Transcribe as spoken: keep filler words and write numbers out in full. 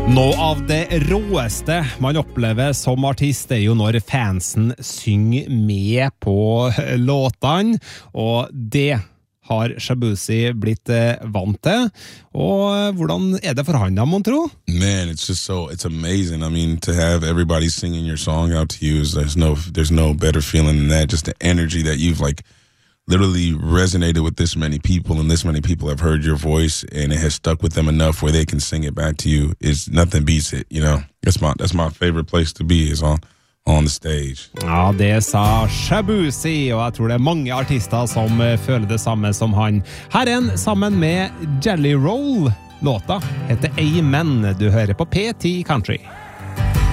Noe av det råeste man opplever som artist er jo når fansen synger med på låtene, og det har Shaboozey blitt vant til. Og hvordan er det for han da, mon tro? Man, it's just so, it's amazing. I mean, to have everybody singing your song out to you, is, there's no, there's no better feeling than that. Just the energy that you've like literally resonated with this many people, and this many people have heard your voice, and it has stuck with them enough where they can sing it back to you. Is nothing beats it, you know. That's my that's my favorite place to be, is on on the stage. Ja, det sa Shaboozey, og jeg tror det er mange artister som føler det samme som han. Her er en sammen med Jelly Roll. Låta heter Amen. Du hører på P ti Country.